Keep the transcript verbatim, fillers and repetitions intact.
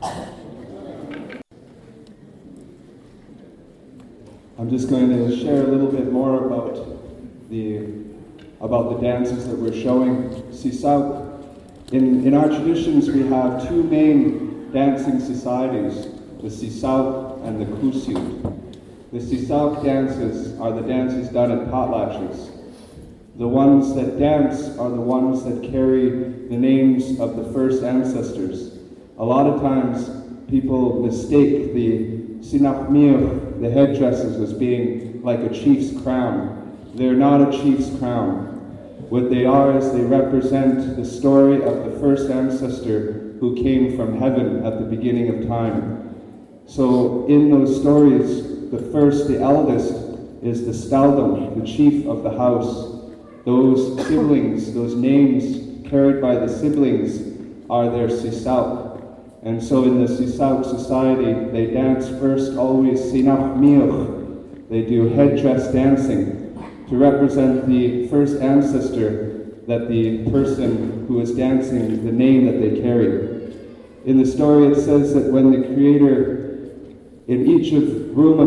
I'm just going to share a little bit more about the about the dances that we're showing. Sisauk. In, in our traditions, we have two main dancing societies, the Sisauk and the Kusyut. The Sisauk dances are the dances done at potlatches. The ones that dance are the ones that carry the names of the first ancestors. A lot of times, people mistake the sinakmir, the headdresses, as being like a chief's crown. They're not a chief's crown. What they are is they represent the story of the first ancestor who came from heaven at the beginning of time. So in those stories, the first, the eldest, is the staldom, the chief of the house. Those siblings, those names carried by the siblings are their sisauk. And so in the Sisauk society, they dance first always sinach miuch. They do headdress dancing to represent the first ancestor that the person who is dancing, the name that they carry. In the story it says that when the Creator, in each of room